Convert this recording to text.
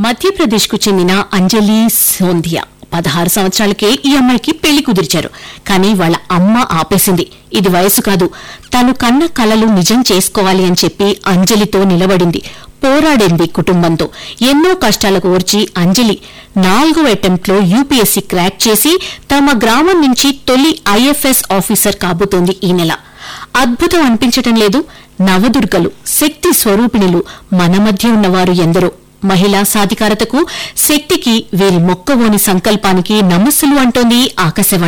మధ్యప్రదేశ్కు చెందిన అంజలి సోంధియా 16 సంవత్సరాలకే ఈ అమ్మాయికి పెళ్లి కుదిర్చారు. కానీ వాళ్ళ అమ్మ ఆపేసింది. ఇది వయసు కాదు, తను కన్న కలలు నిజం చేసుకోవాలి అని చెప్పి అంజలితో నిలబడింది, పోరాడింది కుటుంబంతో. ఎన్నో కష్టాలకు ఓర్చి అంజలి 4వ అటెంప్ట్లో యూపీఎస్సీ క్రాక్ చేసి తమ గ్రామం నుంచి తొలి ఐఎఫ్ఎస్ ఆఫీసర్ కాబోతోంది ఈ నెల. అద్భుతం అనిపించటం లేదు? నవదుర్గలు, శక్తి స్వరూపిణులు మన మధ్య ఉన్నవారు ఎందరో. మహిళా సాధికారతకు, శక్తికి, వీరి మొక్కవోని సంకల్పానికి నమస్సులు అంటోంది ఆకాశవాణి.